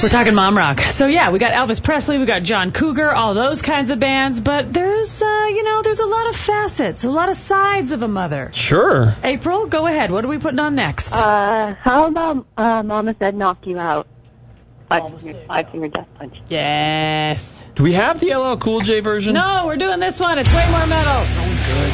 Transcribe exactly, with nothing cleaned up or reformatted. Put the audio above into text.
We're talking mom rock. So, yeah, we got Elvis Presley, we got John Cougar, all those kinds of bands. But there's, uh, you know, there's a lot of facets, a lot of sides of a mother. Sure. April, go ahead. What are we putting on next? Uh, how about uh, Mama Said Knock You Out? Five finger, five finger death punch. Yes. Do we have the L L Cool J version? No, we're doing this one. It's way more metal. So good.